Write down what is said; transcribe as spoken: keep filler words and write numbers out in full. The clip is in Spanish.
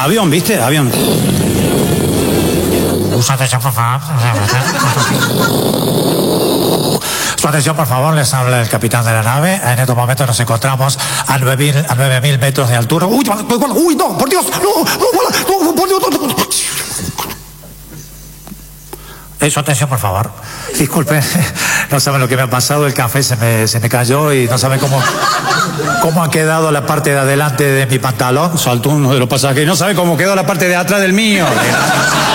avión, ¿viste? Avión. Su atención, por favor. Su atención, por favor, les habla el capitán de la nave. En estos momentos nos encontramos a nueve mil metros de altura. ¡Uy, uy, no, por Dios! ¡No, no, no, por Dios! No, no. Eh, su atención, por favor. Disculpe, no saben lo que me ha pasado. El café se me, se me cayó y no saben cómo, cómo ha quedado la parte de adelante de mi pantalón. Saltó uno de los pasajeros. No sabe cómo quedó la parte de atrás del mío.